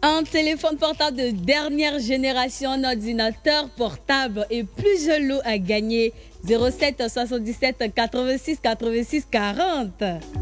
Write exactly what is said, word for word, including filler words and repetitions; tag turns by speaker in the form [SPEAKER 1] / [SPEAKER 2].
[SPEAKER 1] Un téléphone portable de dernière génération, un ordinateur portable et plusieurs lots à gagner. zéro sept soixante-dix-sept quatre-vingt-six quatre-vingt-six quarante.